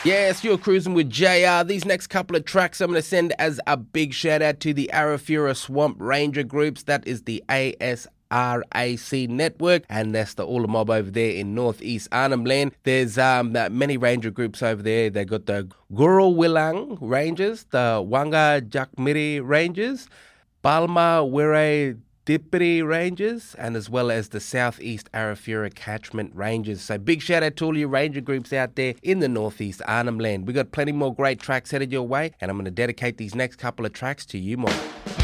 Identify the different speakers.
Speaker 1: Yes, you're cruising with JR. These next couple of tracks I'm going to send as a big shout out to the Arafura Swamp Ranger groups. That is the ASRAC network, and that's the Oola Mob over there in northeast Arnhem Land. There's many ranger groups over there. They got the Guru Willang Rangers, the Wanga Jakmiri Rangers, Palma Wire Dipiri Rangers, and as well as the Southeast Arafura Catchment Rangers. So big shout out to all you ranger groups out there in the Northeast Arnhem Land. We got plenty more great tracks headed your way, and I'm going to dedicate these next couple of tracks to you more.